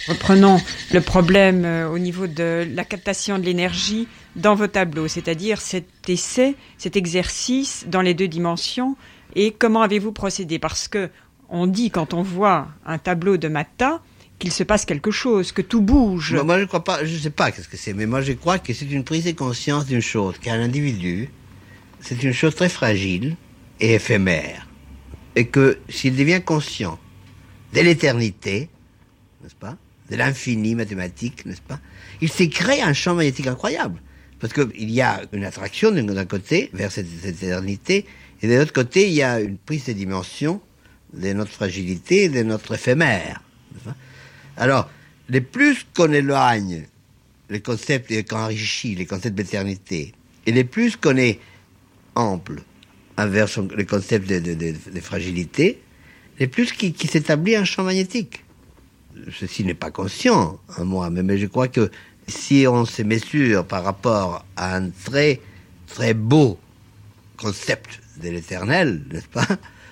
Reprenons le problème au niveau de la captation de l'énergie dans vos tableaux, c'est-à-dire cet essai, cet exercice dans les deux dimensions. Et comment avez-vous procédé? Parce que on dit quand on voit un tableau de Matta qu'il se passe quelque chose, que tout bouge. Moi, je crois pas, je sais pas qu'est-ce que c'est, mais moi je crois que c'est une prise de conscience d'une chose, qu'un individu, c'est une chose très fragile et éphémère. Et que s'il devient conscient de l'éternité, n'est-ce pas, de l'infini mathématique, n'est-ce pas, il s'est créé un champ magnétique incroyable. Parce qu'il y a une attraction d'un côté vers cette éternité, et de l'autre côté, il y a une prise de dimension de notre fragilité, de notre éphémère. N'est-ce pas? Alors, le plus qu'on éloigne les concepts et qu'on enrichit les concepts d'éternité, et le plus qu'on est ample envers les concepts de fragilité, le plus qui s'établit un champ magnétique. Ceci n'est pas conscient en moi, mais je crois que si on se mesure par rapport à un très, très beau concept de l'éternel, n'est-ce pas,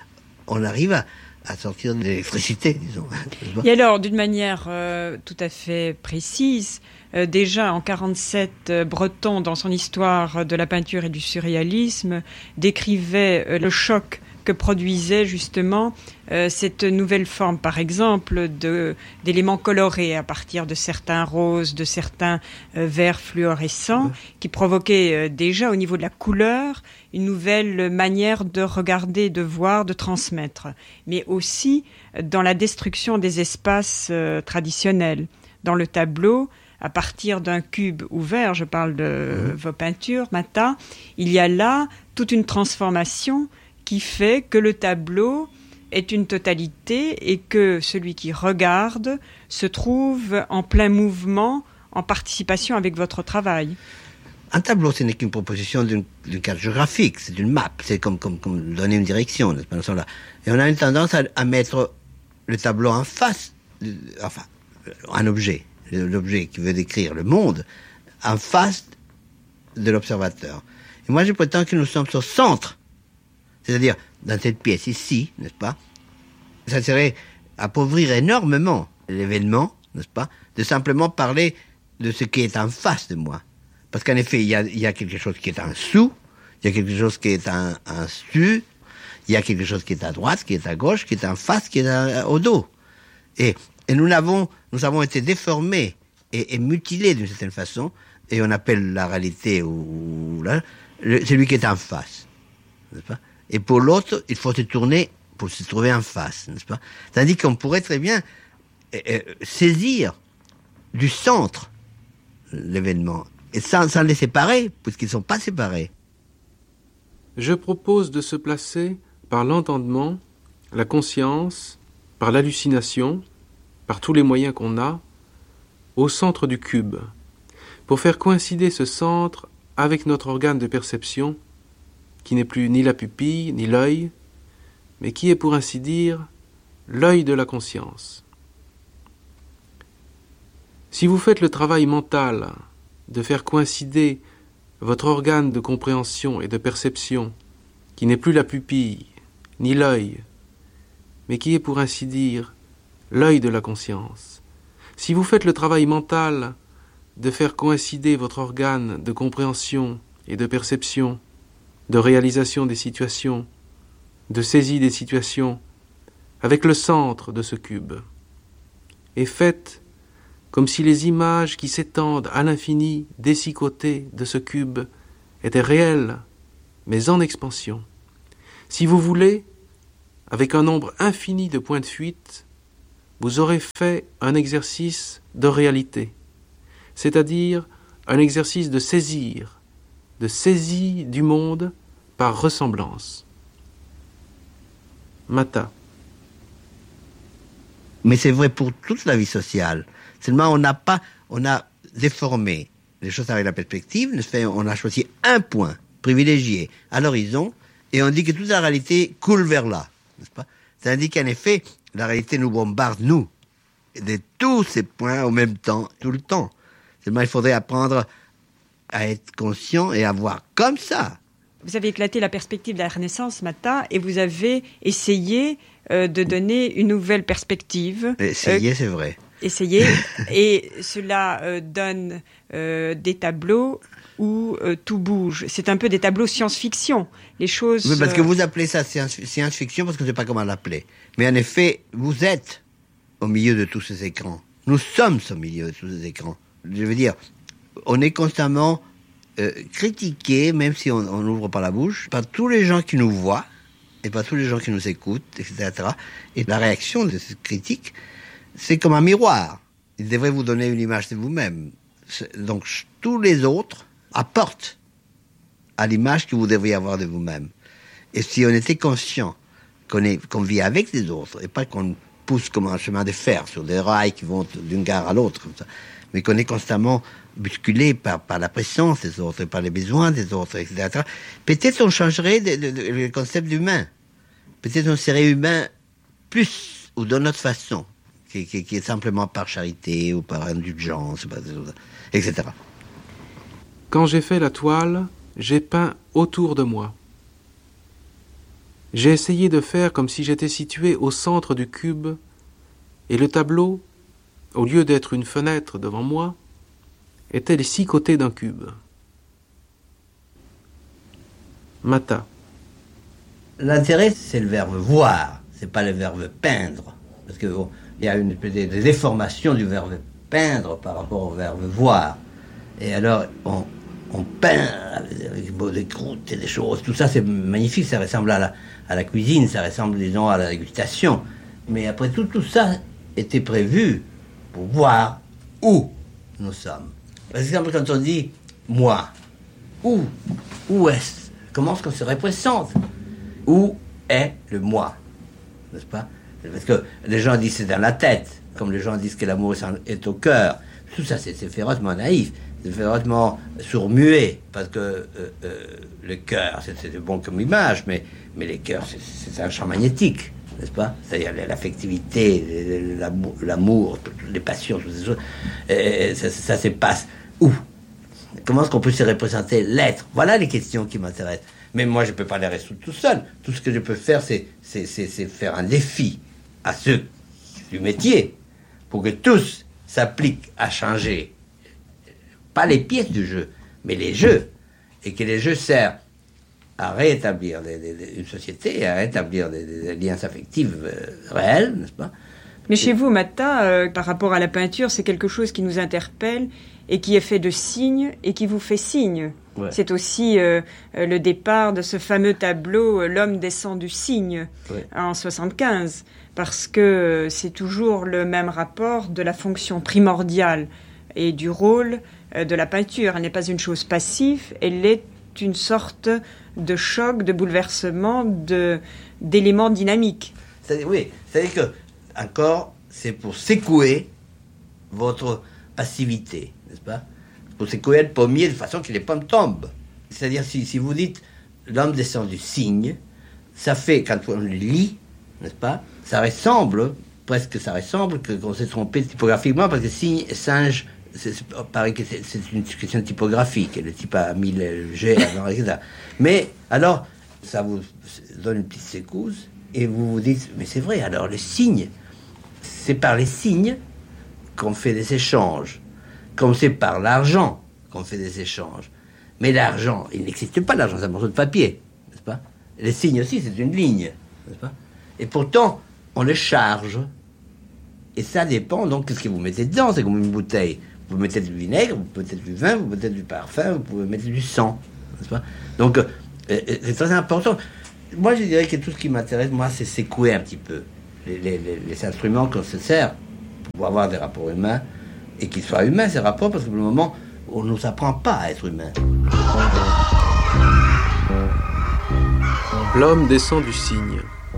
on arrive à sortir de l'électricité, disons. Et alors, d'une manière tout à fait précise, déjà en 1947, Breton, dans son histoire de la peinture et du surréalisme, décrivait le choc que produisait justement cette nouvelle forme, par exemple, d'éléments colorés à partir de certains roses, de certains verts fluorescents, qui provoquaient déjà au niveau de la couleur une nouvelle manière de regarder, de voir, de transmettre, mais aussi dans la destruction des espaces traditionnels. Dans le tableau, à partir d'un cube ouvert, je parle de vos peintures, Matta, il y a là toute une transformation qui fait que le tableau est une totalité et que celui qui regarde se trouve en plein mouvement, en participation avec votre travail. Un tableau, ce n'est qu'une proposition d'une carte géographique, c'est une map, c'est comme donner une direction, n'est-ce pas, là. Et on a une tendance à mettre le tableau en face, enfin, un objet, l'objet qui veut décrire le monde, en face de l'observateur. Et moi, je prétends que nous sommes au centre. C'est-à-dire, dans cette pièce ici, n'est-ce pas, ça serait appauvrir énormément l'événement, n'est-ce pas, de simplement parler de ce qui est en face de moi. Parce qu'en effet, il y a quelque chose qui est en dessous, il y a quelque chose qui est en dessus, il y a quelque chose qui est à droite, qui est à gauche, qui est en face, qui est au dos. Et nous avons été déformés et mutilés d'une certaine façon, et on appelle la réalité celui qui est en face, n'est-ce pas? Et pour l'autre, il faut se tourner pour se trouver en face, n'est-ce pas? Tandis qu'on pourrait très bien saisir du centre l'événement, et sans les séparer, puisqu'ils ne sont pas séparés. Je propose de se placer par l'entendement, la conscience, par l'hallucination, par tous les moyens qu'on a, au centre du cube, pour faire coïncider ce centre avec notre organe de perception, qui n'est plus ni la pupille, ni l'œil, mais qui est, pour ainsi dire, l'œil de la conscience. Si vous faites le travail mental de faire coïncider votre organe de compréhension et de perception, qui n'est plus la pupille, ni l'œil, mais qui est, pour ainsi dire, l'œil de la conscience, si vous faites le travail mental de faire coïncider votre organe de compréhension et de perception, de réalisation des situations, de saisie des situations, avec le centre de ce cube, et faites comme si les images qui s'étendent à l'infini des 6 côtés de ce cube étaient réelles, mais en expansion. Si vous voulez, avec un nombre infini de points de fuite, vous aurez fait un exercice de réalité, c'est-à-dire un exercice de saisie du monde par ressemblance. Matta. Mais c'est vrai pour toute la vie sociale. Seulement, on a déformé les choses avec la perspective. On a choisi un point privilégié à l'horizon et on dit que toute la réalité coule vers là, n'est-ce pas? C'est-à-dire qu'en effet, la réalité nous bombarde, nous, de tous ces points au même temps, tout le temps. Seulement, il faudrait apprendre à être conscient et à voir comme ça. Vous avez éclaté la perspective de la Renaissance, Matta, et vous avez essayé de donner une nouvelle perspective. Essayer, c'est vrai. essayez. Et cela donne des tableaux où tout bouge. C'est un peu des tableaux science-fiction. Les choses... Oui, parce que vous appelez ça science-fiction parce que je ne sais pas comment l'appeler. Mais en effet, vous êtes au milieu de tous ces écrans. Nous sommes au milieu de tous ces écrans. Je veux dire, on est constamment critiqué, même si on n'ouvre pas la bouche, par tous les gens qui nous voient et par tous les gens qui nous écoutent, etc. Et la réaction de cette critique, c'est comme un miroir. Il devrait vous donner une image de vous-même. Donc, tous les autres apportent à l'image que vous devriez avoir de vous-même. Et si on était conscient qu'on vit avec les autres, et pas qu'on pousse comme un chemin de fer sur des rails qui vont d'une gare à l'autre, comme ça, mais qu'on est constamment bousculé par la présence des autres, par les besoins des autres, etc., peut-être on changerait le concept d'humain. Peut-être on serait humain plus ou d'une autre façon, qui est simplement par charité ou par indulgence, etc. Quand j'ai fait la toile, j'ai peint autour de moi. J'ai essayé de faire comme si j'étais situé au centre du cube, et le tableau, au lieu d'être une fenêtre devant moi, était les 6 côtés d'un cube. Mata. L'intérêt, c'est le verbe voir, c'est pas le verbe peindre. Parce que il y a une déformation du verbe peindre par rapport au verbe voir. Et alors, on peint avec des croûtes et des choses. Tout ça, c'est magnifique, ça ressemble à la cuisine, ça ressemble, disons, à la dégustation. Mais après tout ça était prévu pour voir où nous sommes. Par exemple, quand on dit « moi », où est-ce? Comment est-ce qu'on se représente? Où est le moi? N'est-ce pas? Parce que les gens disent c'est dans la tête, comme les gens disent que l'amour est au cœur. Tout ça, c'est férocement naïf, c'est férocement sourd-muet, parce que le cœur, c'est bon comme image, mais les cœurs, c'est un champ magnétique, n'est-ce pas? C'est-à-dire l'affectivité, l'amour, les passions, toutes ces choses, ça se passe où? Comment est-ce qu'on peut se représenter l'être? Voilà les questions qui m'intéressent. Mais moi, je ne peux pas les résoudre tout seul. Tout ce que je peux faire, c'est faire un défi à ceux du métier pour que tous s'appliquent à changer, pas les pièces du jeu, mais les jeux, et que les jeux servent à rétablir une société, à rétablir des liens affectifs réels, n'est-ce pas? Mais chez vous, Mata, par rapport à la peinture, c'est quelque chose qui nous interpelle et qui est fait de signes et qui vous fait signe. Ouais. C'est aussi le départ de ce fameux tableau « L'homme descend du cygne » en 75, parce que c'est toujours le même rapport de la fonction primordiale et du rôle de la peinture. Elle n'est pas une chose passive, elle est une sorte de choc, de bouleversement, d'éléments dynamiques. C'est-à-dire que, encore, c'est pour secouer votre passivité, n'est-ce pas? Pour secouer le pommier de façon que les pommes tombent. C'est-à-dire, si vous dites l'homme descend du cygne, ça fait, quand on le lit, n'est-ce pas, ça ressemble qu'on s'est trompé typographiquement, parce que cygne et singe, paraît que c'est une question typographique, le type a mis le G avant, etc. Mais, alors, ça vous donne une petite secousse, et vous vous dites, mais c'est vrai, alors les signes, c'est par les signes qu'on fait des échanges, comme c'est par l'argent qu'on fait des échanges. Mais l'argent, il n'existe pas, l'argent, c'est un morceau de papier, n'est-ce pas? Les signes aussi, c'est une ligne, n'est-ce pas? Et pourtant, on les charge. Et ça dépend, donc, de ce que vous mettez dedans. C'est comme une bouteille. Vous mettez du vinaigre, vous mettez du vin, vous mettez du parfum, vous pouvez mettre du sang, n'est-ce pas? Donc, c'est très important. Moi, je dirais que tout ce qui m'intéresse, moi, c'est secouer un petit peu les instruments qu'on se sert pour avoir des rapports humains, et qu'ils soient humains, ces rapports, parce que pour le moment, on ne nous apprend pas à être humain. L'homme descend du cygne.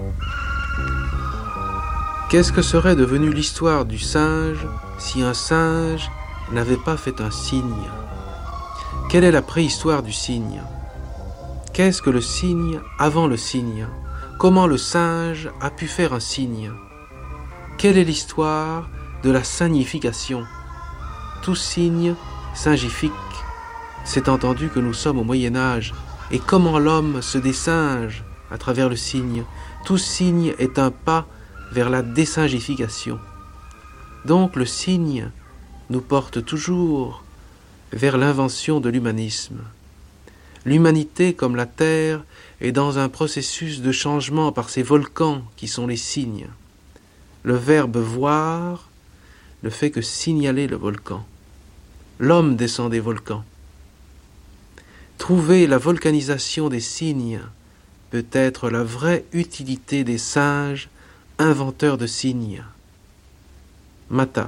Qu'est-ce que serait devenue l'histoire du singe si un singe n'avait pas fait un cygne? Quelle est la préhistoire du cygne? Qu'est-ce que le cygne avant le cygne? Comment le singe a pu faire un cygne? Quelle est l'histoire de la signification? Tout signe singifique. C'est entendu que nous sommes au Moyen-Âge. Et comment l'homme se désinge à travers le cygne? Tout cygne est un pas vers la désingification. Donc le signe nous porte toujours vers l'invention de l'humanisme. L'humanité, comme la Terre, est dans un processus de changement par ces volcans qui sont les signes. Le verbe « voir » ne fait que signaler le volcan. L'homme descend des volcans. Trouver la volcanisation des signes peut être la vraie utilité des singes inventeurs de signes. Mata.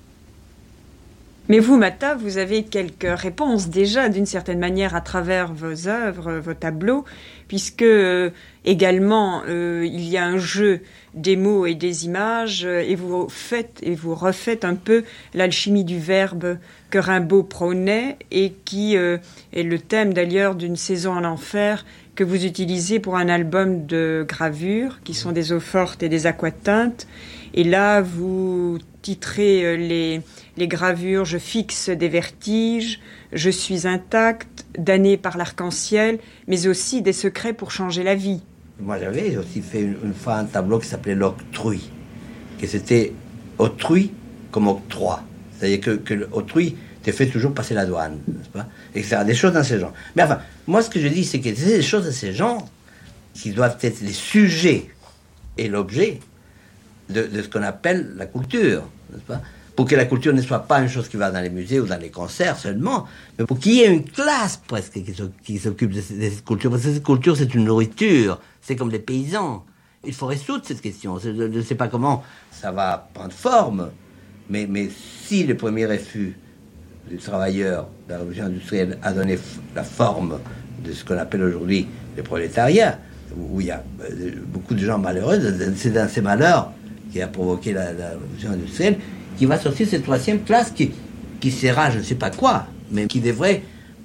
Mais vous, Mata, vous avez quelques réponses déjà, d'une certaine manière, à travers vos œuvres, vos tableaux, puisque également il y a un jeu des mots et des images, et vous faites et vous refaites un peu l'alchimie du verbe que Rimbaud prônait, et qui est le thème d'ailleurs d'une saison en enfer que vous utilisez pour un album de gravures, qui sont des eaux fortes et des aquatintes. Et là, vous titrez les gravures « Je fixe des vertiges »,« Je suis intact »,« Damné par l'arc-en-ciel », mais aussi des secrets pour changer la vie. Moi, j'avais aussi fait une fois un tableau qui s'appelait l'octrui, que c'était autrui comme octroi. C'est-à-dire que l'autrui te fait toujours passer la douane, n'est-ce pas? Et que des choses dans ce genre. Mais enfin, moi, ce que je dis, c'est que c'est des choses de ce genre qui doivent être les sujets et l'objet de ce qu'on appelle la culture, n'est-ce pas? Pour que la culture ne soit pas une chose qui va dans les musées ou dans les concerts seulement, mais pour qu'il y ait une classe presque qui s'occupe de cette culture. Parce que cette culture, c'est une nourriture, c'est comme les paysans. Il faut résoudre cette question. Je ne sais pas comment ça va prendre forme, mais si le premier refus des travailleurs de la révolution industrielle a donné la forme de ce qu'on appelle aujourd'hui le prolétariat, où il y a beaucoup de gens malheureux, c'est dans ces malheurs qui a provoqué la révolution industrielle, qui va sortir cette troisième classe qui sera je ne sais pas quoi, mais qui devrait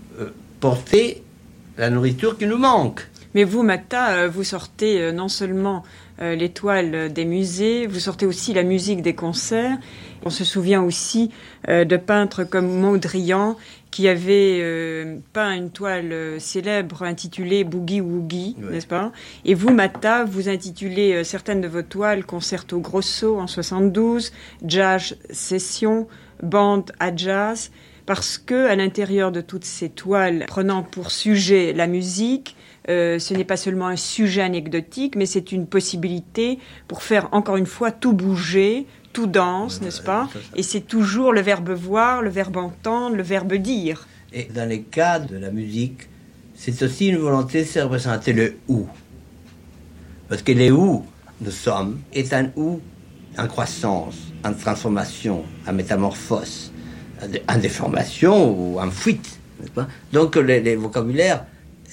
porter la nourriture qui nous manque. Mais vous, Mata, vous sortez non seulement les toiles des musées, vous sortez aussi la musique des concerts. On se souvient aussi de peintres comme Mondrian, qui avait peint une toile célèbre intitulée Boogie Woogie, oui. N'est-ce pas? Et vous, Mata, vous intitulez certaines de vos toiles Concerto Grosso en 72, Jazz Session, Bande à Jazz, parce que à l'intérieur de toutes ces toiles, prenant pour sujet la musique, ce n'est pas seulement un sujet anecdotique, mais c'est une possibilité pour faire encore une fois tout bouger, tout danse, n'est-ce pas? Et c'est toujours le verbe voir, le verbe entendre, le verbe dire. Et dans les cas de la musique, c'est aussi une volonté de se représenter le « où ». Parce que le « où » nous sommes est un « où » en croissance, en transformation, en métamorphose, en déformation ou en fuite, n'est-ce pas? Donc les vocabulaires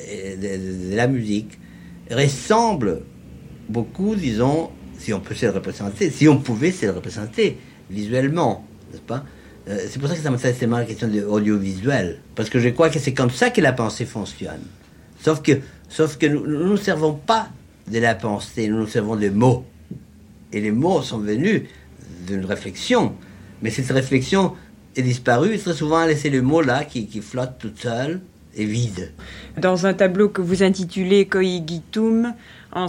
de la musique ressemblent beaucoup, disons, si on peut se le représenter, si on pouvait se le représenter visuellement, n'est-ce pas? C'est pour ça que ça m'intéresse tellement la question de l'audiovisuel, parce que je crois que c'est comme ça que la pensée fonctionne. Sauf que nous ne nous servons pas de la pensée, nous nous servons de mots. Et les mots sont venus d'une réflexion, mais cette réflexion est disparue, et très souvent laissé le mot là qui flotte tout seul et vide. Dans un tableau que vous intitulez Coigitum, en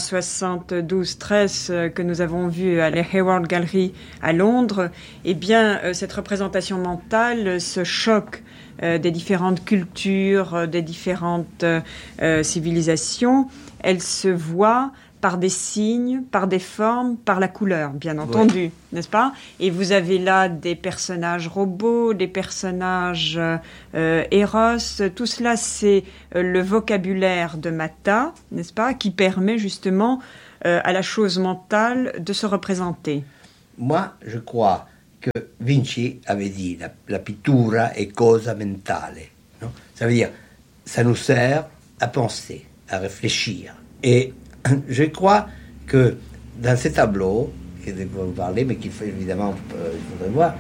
72-13, que nous avons vu à la Hayward Gallery à Londres, eh bien, cette représentation mentale, ce choc des différentes cultures, des différentes civilisations, elle se voit par des signes, par des formes, par la couleur, bien entendu, oui. N'est-ce pas? Et vous avez là des personnages robots, des personnages Eros, tout cela c'est le vocabulaire de Mata, n'est-ce pas, qui permet justement à la chose mentale de se représenter. Moi, je crois que Vinci avait dit la pittura è cosa mentale. Non? Ça veut dire, ça nous sert à penser, à réfléchir. Et je crois que dans ces tableaux, que je vais vous parler, mais qu'il faut évidemment, il faudrait voir,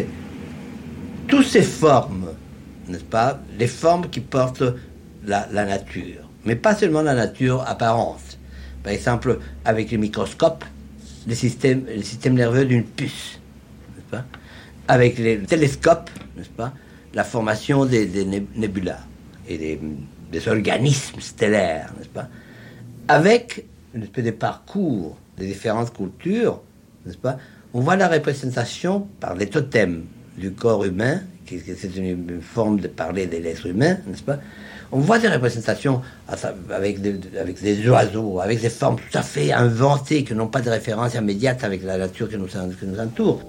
toutes ces formes, n'est-ce pas, les formes qui portent la nature, mais pas seulement la nature apparente. Par exemple, avec le microscope, le système nerveux d'une puce, n'est-ce pas, avec les télescopes, n'est-ce pas, la formation des nébulas et des organismes stellaires, n'est-ce pas, avec une espèce de parcours des différentes cultures, n'est-ce pas, on voit la représentation par les totems du corps humain, qui c'est une forme de parler de l'être humain, n'est-ce pas? On voit des représentations avec des oiseaux, avec des formes tout à fait inventées, qui n'ont pas de référence immédiate avec la nature qui nous entoure.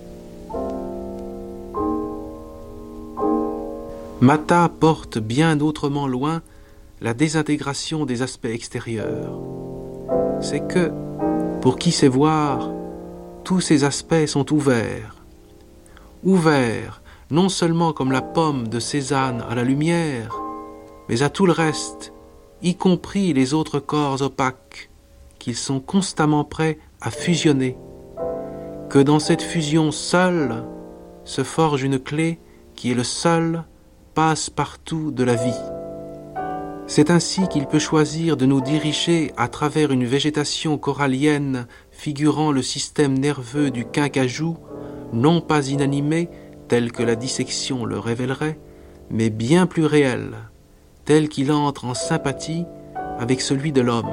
Mata porte bien autrement loin la désintégration des aspects extérieurs. C'est que, pour qui sait voir, tous ces aspects sont ouverts. Ouverts, non seulement comme la pomme de Cézanne à la lumière, mais à tout le reste, y compris les autres corps opaques, qu'ils sont constamment prêts à fusionner. Que dans cette fusion seule se forge une clé qui est le seul passe-partout de la vie. C'est ainsi qu'il peut choisir de nous diriger à travers une végétation corallienne figurant le système nerveux du quincajou, non pas inanimé, tel que la dissection le révélerait, mais bien plus réel, tel qu'il entre en sympathie avec celui de l'homme.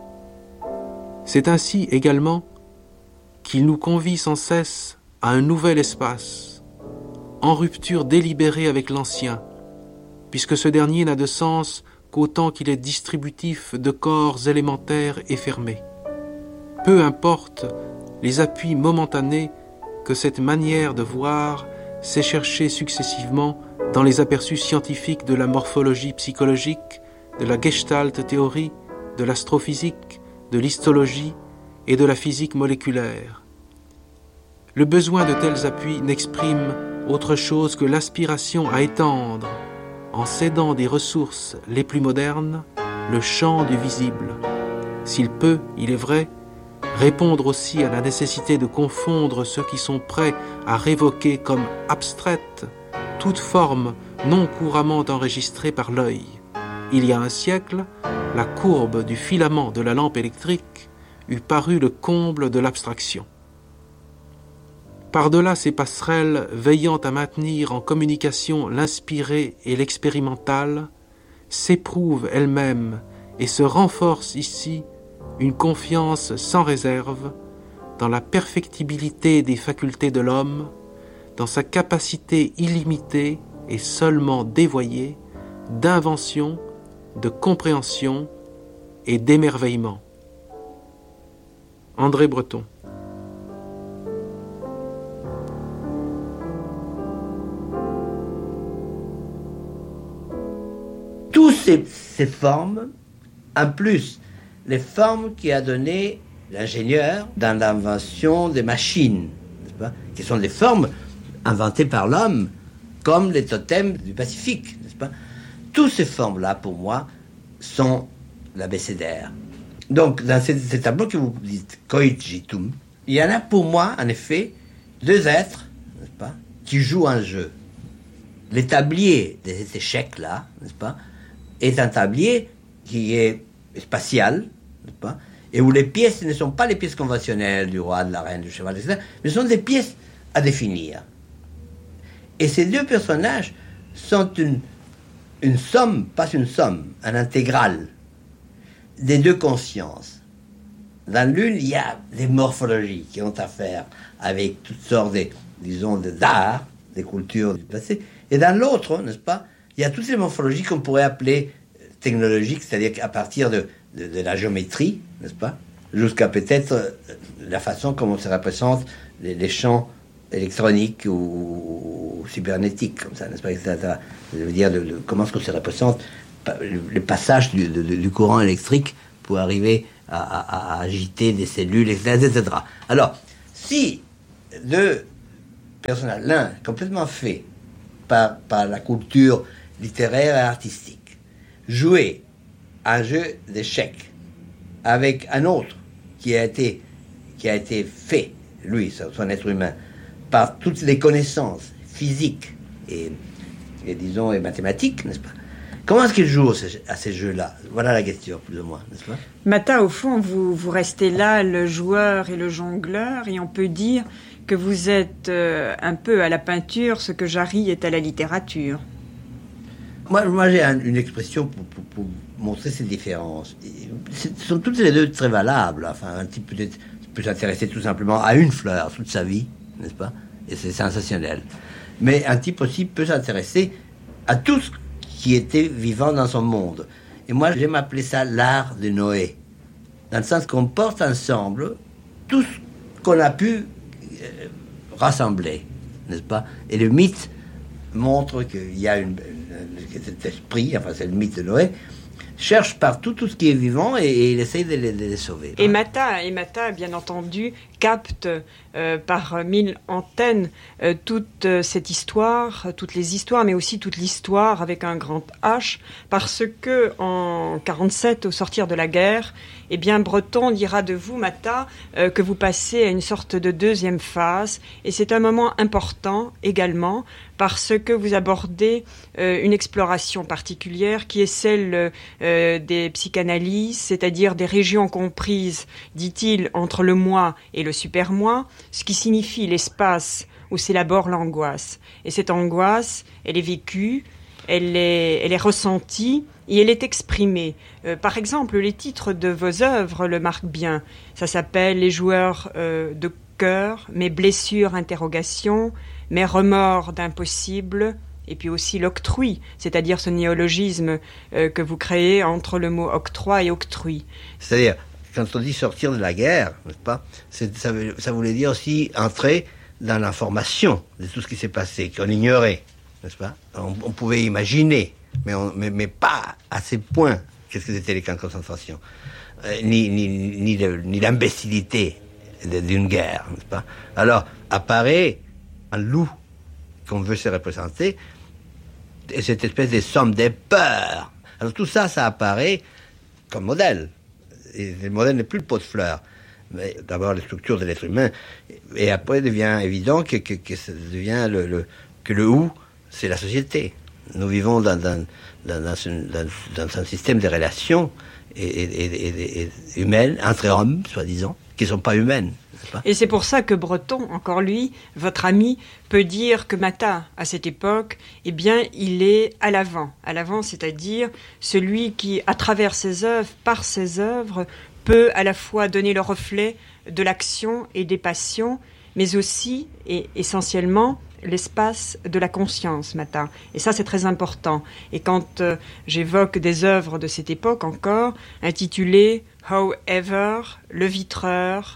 C'est ainsi également qu'il nous convie sans cesse à un nouvel espace, en rupture délibérée avec l'ancien, puisque ce dernier n'a de sens qu'autant qu'il est distributif de corps élémentaires et fermés. Peu importe les appuis momentanés que cette manière de voir s'est cherchée successivement dans les aperçus scientifiques de la morphologie psychologique, de la gestalt théorie, de l'astrophysique, de l'histologie et de la physique moléculaire. Le besoin de tels appuis n'exprime autre chose que l'aspiration à étendre, en cédant des ressources les plus modernes, le champ du visible. S'il peut, il est vrai, répondre aussi à la nécessité de confondre ceux qui sont prêts à révoquer comme abstraite toute forme non couramment enregistrée par l'œil. Il y a un siècle, la courbe du filament de la lampe électrique eût paru le comble de l'abstraction. Par-delà ces passerelles veillant à maintenir en communication l'inspiré et l'expérimental, s'éprouve elle-même et se renforce ici une confiance sans réserve dans la perfectibilité des facultés de l'homme, dans sa capacité illimitée et seulement dévoyée d'invention, de compréhension et d'émerveillement. André Breton. Toutes ces formes, en plus, les formes qui a donné l'ingénieur dans l'invention des machines, n'est-ce pas, qui sont des formes inventées par l'homme, comme les totems du Pacifique, n'est-ce pas? Toutes ces formes-là, pour moi, sont l'abécédaire. Donc, dans ces tableaux que vous dites coigitum, il y en a pour moi, en effet, deux êtres, n'est-ce pas, qui jouent un jeu. Le tablier de cet échec-là, n'est-ce pas, est un tablier qui est spatial, n'est-ce pas, et où les pièces ne sont pas les pièces conventionnelles du roi, de la reine, du cheval, etc., mais sont des pièces à définir. Et ces deux personnages sont une somme, pas une somme, un intégral des deux consciences. Dans l'une, il y a des morphologies qui ont à faire avec toutes sortes d'art, des cultures du passé, et dans l'autre, n'est-ce pas, il y a toutes ces morphologies qu'on pourrait appeler technologiques, c'est-à-dire qu'à partir de la géométrie, n'est-ce pas, jusqu'à peut-être la façon comment on se représente les champs électroniques ou cybernétiques, comme ça, n'est-ce pas, etc. Je veux dire, comment est-ce qu'on se représente le passage du courant électrique pour arriver à agiter des cellules, etc. Alors, si deux personnages, l'un complètement fait par la culture littéraire et artistique, jouer un jeu d'échecs avec un autre qui a été fait, lui, son être humain, par toutes les connaissances physiques et disons, et mathématiques, n'est-ce pas? Comment est-ce qu'il joue à ces jeux-là? Voilà la question, plus ou moins, n'est-ce pas? Mata, au fond, vous restez là, le joueur et le jongleur, et on peut dire que vous êtes un peu à la peinture ce que Jarry est à la littérature. Moi j'ai une expression pour montrer ces différences. Ce sont toutes les deux très valables, enfin, un type peut-être peut s'intéresser tout simplement à une fleur toute sa vie, n'est-ce pas? Et c'est sensationnel. Mais un type aussi peut s'intéresser à tout ce qui était vivant dans son monde. Et moi, j'aime appeler ça l'art de Noé. Dans le sens qu'on porte ensemble tout ce qu'on a pu rassembler, n'est-ce pas? Et le mythe montre qu'il y a cet esprit, enfin c'est le mythe de Noé, cherche partout tout ce qui est vivant et il essaye de les sauver. Et Mata, bien entendu, capte par 1000 antennes toute cette histoire, toutes les histoires, mais aussi toute l'histoire avec un grand H, parce que en 47, au sortir de la guerre, eh bien, Breton dira de vous, Mata, que vous passez à une sorte de deuxième phase, et c'est un moment important également, parce que vous abordez une exploration particulière qui est celle des psychanalyses, c'est-à-dire des régions comprises, dit-il, entre le moi et le super-moi, ce qui signifie l'espace où s'élabore l'angoisse. Et cette angoisse, elle est vécue, elle est ressentie et elle est exprimée. Par exemple, les titres de vos œuvres le marquent bien. Ça s'appelle « Les joueurs de cœur »,« Mes blessures, interrogations »,« Mes remords d'impossible », et puis aussi l'octroi, c'est-à-dire ce néologisme que vous créez entre le mot octroi et octrui. C'est-à-dire, quand on dit sortir de la guerre, n'est-ce pas, ça voulait dire aussi entrer dans l'information de tout ce qui s'est passé, qu'on ignorait, n'est-ce pas? On pouvait imaginer, mais pas à ces points, qu'est-ce que c'était les camps de concentration, ni l'imbécilité d'une guerre, n'est-ce pas? Alors, apparaît un loup qu'on veut se représenter, et cette espèce de somme des peurs. Alors tout ça, ça apparaît comme modèle. Et le modèle n'est plus le pot de fleurs. Mais d'abord, les structures de l'être humain. Et après, il devient évident que ça devient que le ou, c'est la société. Nous vivons dans un système de relations et humaines, entre hommes, soi-disant, qui ne sont pas humaines. Et c'est pour ça que Breton, encore lui, votre ami, peut dire que Mata, à cette époque, eh bien, il est à l'avant. À l'avant, c'est-à-dire celui qui, à travers ses œuvres, par ses œuvres, peut à la fois donner le reflet de l'action et des passions, mais aussi, et essentiellement, l'espace de la conscience, Mata. Et ça, c'est très important. Et quand j'évoque des œuvres de cette époque encore, intitulées « However »,« Le vitreur »,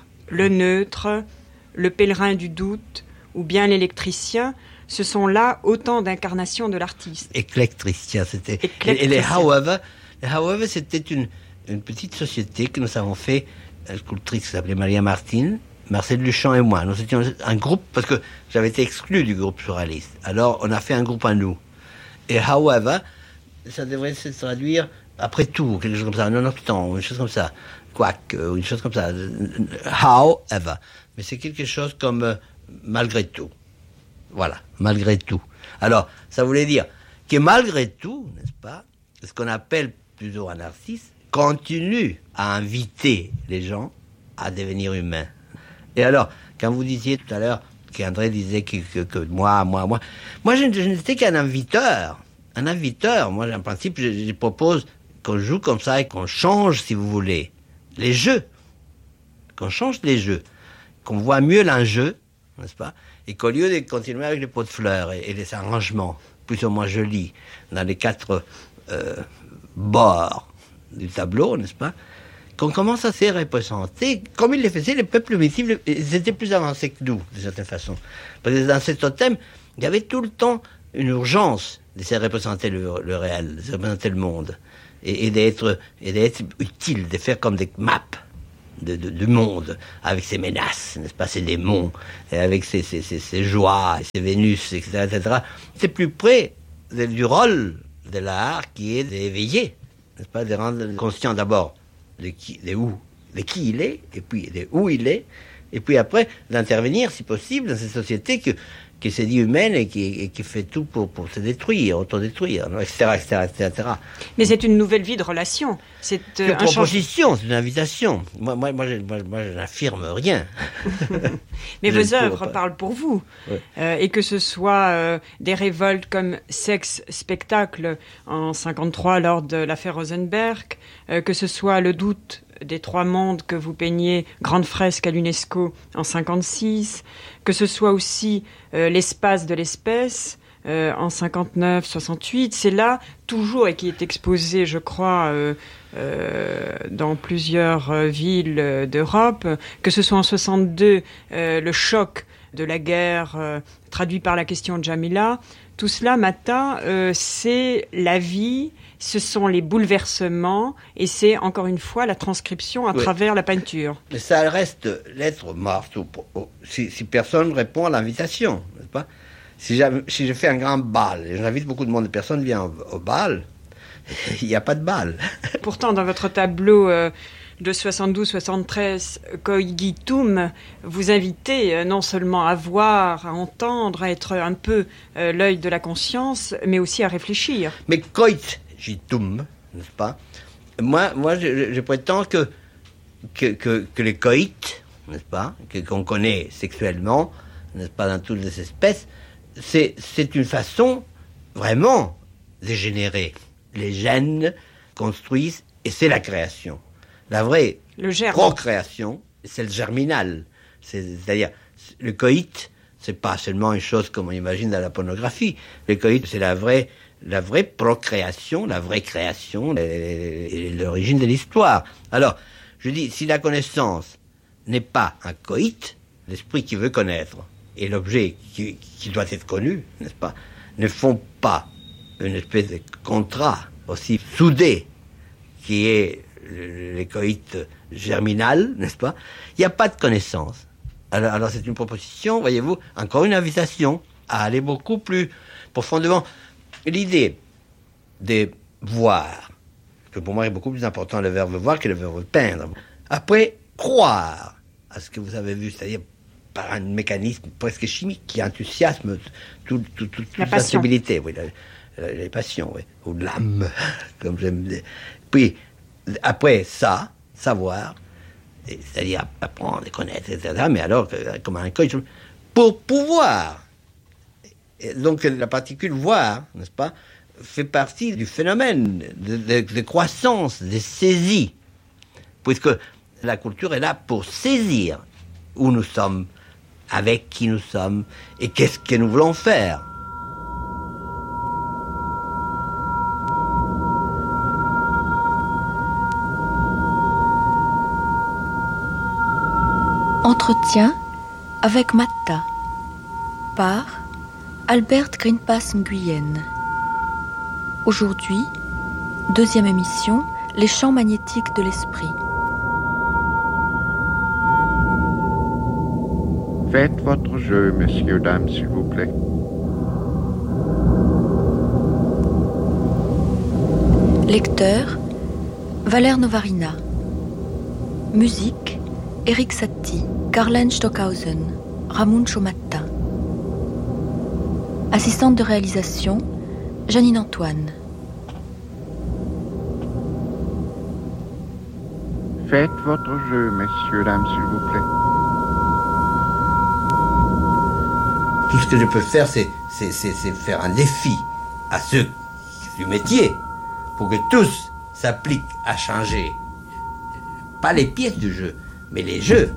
le neutre, le pèlerin du doute, ou bien l'électricien, ce sont là autant d'incarnations de l'artiste. Éclectricien, c'était. Et les However, c'était une petite société que nous avons fait, une sculptrice qui s'appelait Maria Martin, Marcel Duchamp et moi. Nous étions un groupe, parce que j'avais été exclu du groupe surréaliste. Alors, on a fait un groupe à nous. Et However, ça devrait se traduire après tout, quelque chose comme ça, nonobstant, une chose comme ça. Quack, une chose comme ça. However. Mais c'est quelque chose comme malgré tout. Voilà, malgré tout. Alors, ça voulait dire que malgré tout, n'est-ce pas, ce qu'on appelle plutôt un artiste, continue à inviter les gens à devenir humains. Et alors, quand vous disiez tout à l'heure, qu'André disait que moi, je n'étais qu'un inviteur. Un inviteur, moi, en principe, je propose qu'on joue comme ça et qu'on change, si vous voulez, les jeux. Qu'on change les jeux. Qu'on voit mieux l'enjeu, n'est-ce pas? Et qu'au lieu de continuer avec les pots de fleurs et les arrangements plus ou moins jolis dans les quatre bords du tableau, n'est-ce pas? Qu'on commence à se représenter, comme il le faisait, les peuples primitifs, ils étaient plus avancés que nous, de certaine façon. Parce que dans ce totem, il y avait tout le temps une urgence de se représenter le réel, de se représenter le monde, et d'être utile, de faire comme des maps du monde, avec ses menaces, n'est-ce pas, ses démons, et avec ses joies, ses Vénus, etc., etc. C'est plus près du rôle de l'art qui est d'éveiller, n'est-ce pas, de rendre conscient d'abord de qui il est, et puis de où il est, et puis après d'intervenir, si possible, dans cette société qui s'est dit humaine et qui fait tout pour se détruire, autodétruire, etc. Mais c'est une nouvelle vie de relation. C'est une proposition, c'est une invitation. Moi, je n'affirme rien. Mais vos œuvres parlent pour vous. Oui. Et que ce soit des révoltes comme Sexe Spectacle en 1953 lors de l'affaire Rosenberg, que ce soit le doute des Trois Mondes que vous peignez, grande fresque à l'UNESCO en 56, que ce soit aussi l'espace de l'espèce en 59-68, c'est là toujours et qui est exposé, je crois, dans plusieurs villes d'Europe, que ce soit en 62, le choc de la guerre traduit par la question de Jamila. Tout cela, Matta, c'est la vie, ce sont les bouleversements et c'est encore une fois la transcription à travers la peinture. Mais ça reste lettre morte si personne répond à l'invitation, n'est-ce pas? Si je fais un grand bal, et j'invite beaucoup de monde, personne vient au bal, il n'y a pas de bal. Pourtant, dans votre tableau de 72-73, Coigitum, vous invitez non seulement à voir, à entendre, à être un peu l'œil de la conscience, mais aussi à réfléchir. Mais Coigitum, n'est-ce pas? Moi je prétends que les coïts, n'est-ce pas, qu'on connaît sexuellement, n'est-ce pas, dans toutes les espèces, c'est une façon vraiment dégénérée. Les gènes construisent, et c'est la création. La vraie procréation, c'est le germinal. C'est-à-dire, le coït, c'est pas seulement une chose comme on imagine dans la pornographie. Le coït, c'est la vraie procréation, la vraie création, et l'origine de l'histoire. Alors, je dis, si la connaissance n'est pas un coït, l'esprit qui veut connaître et l'objet qui doit être connu, n'est-ce pas, ne font pas une espèce de contrat aussi soudé qui est le coït germinal, n'est-ce pas? Il n'y a pas de connaissance. Alors c'est une proposition, voyez-vous, encore une invitation à aller beaucoup plus profondément. L'idée de voir, que pour moi est beaucoup plus important le verbe voir que le verbe peindre. Après, croire à ce que vous avez vu, c'est-à-dire par un mécanisme presque chimique qui enthousiasme toute la sensibilité, oui, les passions, oui, ou l'âme, comme j'aime dire. Puis, après ça, savoir, c'est-à-dire apprendre, connaître, etc., mais alors, comme un coach, pour pouvoir. Et donc, la particule voir, n'est-ce pas, fait partie du phénomène de croissance, de saisie, puisque la culture est là pour saisir où nous sommes, avec qui nous sommes, et qu'est-ce que nous voulons faire. Entretien avec Matta par Albert Greenpass Nguyen. Aujourd'hui, deuxième émission, les champs magnétiques de l'esprit. Faites votre jeu, messieurs, dames, s'il vous plaît. Lecteur, Valère Novarina. Musique, Eric Satie, Karlen Stockhausen, Ramon Chomatta. Assistante de réalisation, Janine Antoine. Faites votre jeu, messieurs, dames, s'il vous plaît. Tout ce que je peux faire, c'est faire un défi à ceux du métier pour que tous s'appliquent à changer. Pas les pièces du jeu, mais les jeux.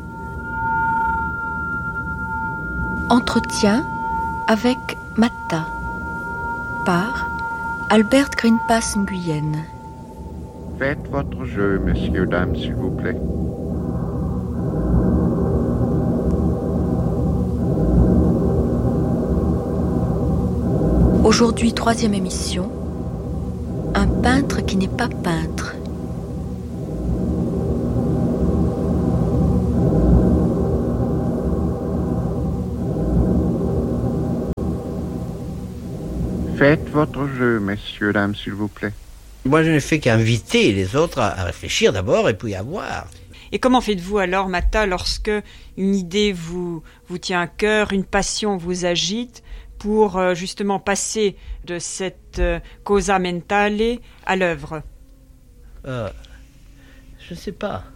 Entretien avec Matta par Albert Greenpass Nguyen. Faites votre jeu, messieurs, dames, s'il vous plaît. Aujourd'hui, troisième émission, un peintre qui n'est pas peintre. Faites votre jeu, messieurs, dames, s'il vous plaît. Moi, je ne fais qu'inviter les autres à réfléchir d'abord et puis à voir. Et comment faites-vous alors, Matta, lorsque une idée vous tient à cœur, une passion vous agite, pour justement passer de cette causa mentale à l'œuvre? Je ne sais pas.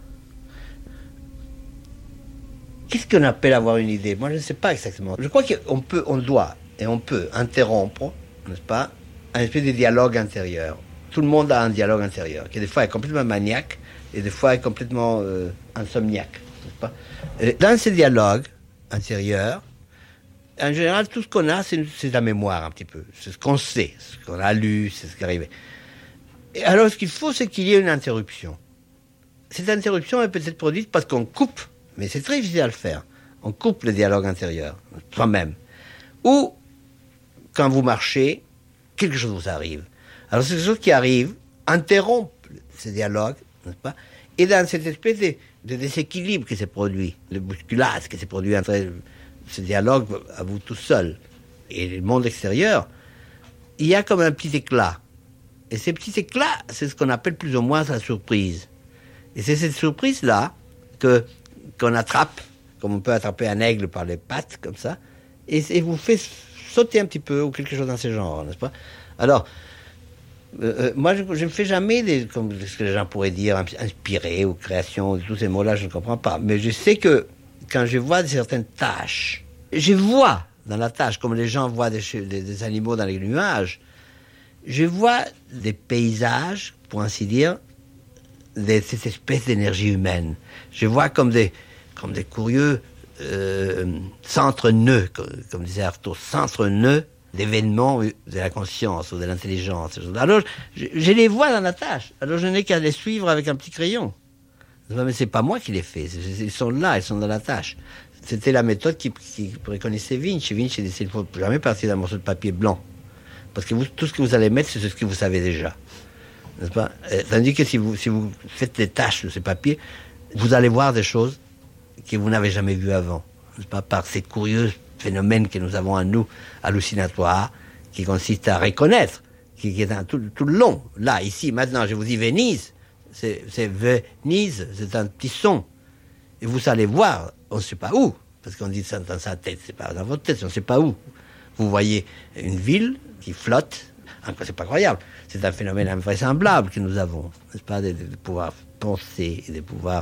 Qu'est-ce qu'on appelle avoir une idée? Moi, je ne sais pas exactement. Je crois on doit interrompre, n'est-ce pas, un espèce de dialogue intérieur. Tout le monde a un dialogue intérieur, qui des fois est complètement maniaque, et des fois complètement insomniaque, n'est-ce pas? Et dans ces dialogues intérieurs, en général, tout ce qu'on a, c'est la mémoire un petit peu. C'est ce qu'on sait, ce qu'on a lu, c'est ce qui est arrivé. Et alors, ce qu'il faut, c'est qu'il y ait une interruption. Cette interruption est peut-être produite parce qu'on coupe, mais c'est très difficile à le faire. On coupe le dialogue intérieur, soi-même. Ou, quand vous marchez, quelque chose vous arrive. Alors, c'est quelque chose qui arrive, interrompt ce dialogue, n'est-ce pas? Et dans cette espèce de déséquilibre qui s'est produit, de bousculade qui s'est produit entre ce dialogue à vous tout seul et le monde extérieur, il y a comme un petit éclat. Et ces petits éclats, c'est ce qu'on appelle plus ou moins la surprise. Et c'est cette surprise-là qu'on attrape, comme on peut attraper un aigle par les pattes, comme ça, et vous fait sauter un petit peu, ou quelque chose dans ce genre, n'est-ce pas? Alors, moi, je ne fais jamais, comme ce que les gens pourraient dire, inspiré ou création, tous ces mots-là, je ne comprends pas. Mais je sais que quand je vois certaines tâches, je vois dans la tâche, comme les gens voient des animaux dans les nuages, je vois des paysages, pour ainsi dire, cette espèce d'énergie humaine. Je vois comme des curieux centre-nœuds, comme disait Artaud, centre-nœuds d'événements de la conscience ou de l'intelligence. Alors, je les vois dans la tâche. Alors, je n'ai qu'à les suivre avec un petit crayon. Mais c'est pas moi qui les fais. Ils sont là, ils sont dans la tâche. C'était la méthode qui préconisait Vinci. Vinci disait, il ne faut jamais partir d'un morceau de papier blanc. Parce que tout ce que vous allez mettre, c'est ce que vous savez déjà. N'est-ce pas? Tandis que si vous faites des tâches de ces papiers, vous allez voir des choses que vous n'avez jamais vues avant. N'est-ce pas? Par ces curieux phénomènes que nous avons en nous, hallucinatoires, qui consistent à reconnaître, qui est dans tout le long. Là, ici, maintenant, je vous dis Venise, c'est Venise, c'est un petit son. Et vous allez voir, on ne sait pas où, parce qu'on dit ça dans sa tête, c'est pas dans votre tête, on ne sait pas où. Vous voyez une ville qui flotte, c'est pas croyable, c'est un phénomène invraisemblable que nous avons, n'est-ce pas, de pouvoir penser, et de pouvoir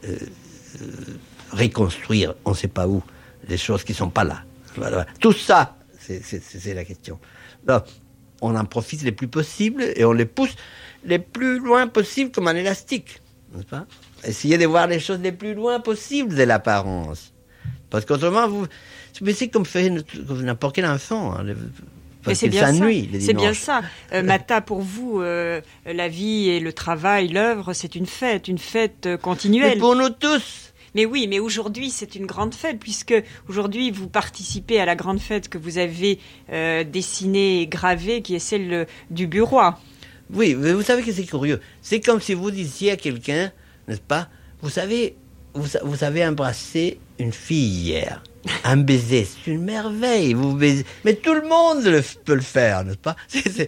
reconstruire, on ne sait pas où, des choses qui ne sont pas là. Voilà. Tout ça, c'est la question. Alors, on en profite le plus possible et on les pousse le plus loin possible comme un élastique, n'est-ce pas? Essayez de voir les choses le plus loin possible de l'apparence. Parce qu'autrement, c'est comme faire n'importe quel enfant. Hein, parce qu'il s'ennuie les dimanches. C'est bien ça. Mata, pour vous, la vie et le travail, l'œuvre, c'est une fête continuelle. Mais pour nous tous. Mais oui, mais aujourd'hui, c'est une grande fête, puisque aujourd'hui, vous participez à la grande fête que vous avez dessinée et gravée, qui est celle du bureau. Oui, mais vous savez que c'est curieux. C'est comme si vous disiez à quelqu'un, n'est-ce pas, vous savez, vous avez embrassé une fille hier. Un baiser, c'est une merveille. Vous baisez. Mais tout le monde peut le faire, n'est-ce pas?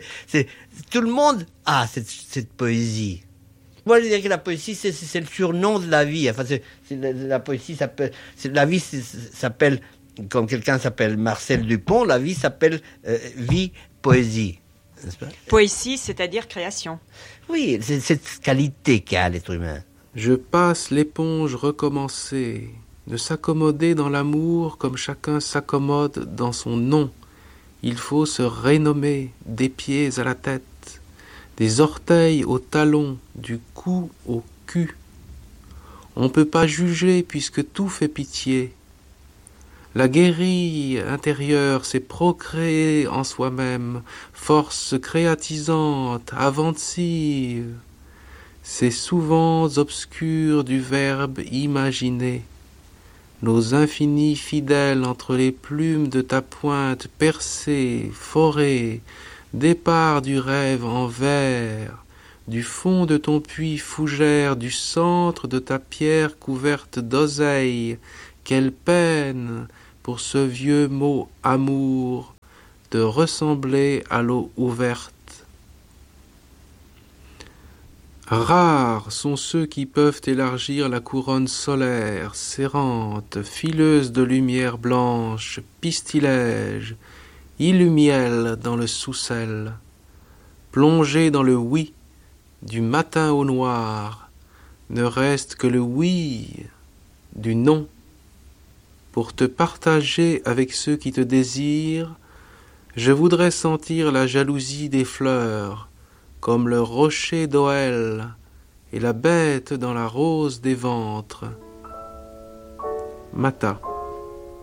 Tout le monde a cette poésie. Moi, je dirais que la poésie, c'est le surnom de la vie. Enfin, la poésie s'appelle... La vie s'appelle... Comme quelqu'un s'appelle Marcel Dupont, la vie s'appelle vie, poésie. N'est-ce pas? Poésie, c'est-à-dire création. Oui, c'est cette qualité qu'a l'être humain. Je passe l'éponge recommencée, de s'accommoder dans l'amour comme chacun s'accommode dans son nom. Il faut se renommer des pieds à la tête, des orteils aux talons, du cou au cul. On ne peut pas juger puisque tout fait pitié. La guérille intérieure s'est procréée en soi-même, force créatisante, inventive. Ces souvent obscurs du verbe imaginer, nos infinis fidèles entre les plumes de ta pointe percée, forée, départ du rêve en vers, du fond de ton puits fougère, du centre de ta pierre couverte d'oseille, quelle peine pour ce vieux mot amour de ressembler à l'eau ouverte. Rares sont ceux qui peuvent élargir la couronne solaire, serrante, fileuse de lumière blanche, pistilège, illumiel dans le sous-sel, plongé dans le oui, du matin au noir, ne reste que le oui du non. Pour te partager avec ceux qui te désirent, je voudrais sentir la jalousie des fleurs, comme le rocher d'Oël, et la bête dans la rose des ventres. Mata.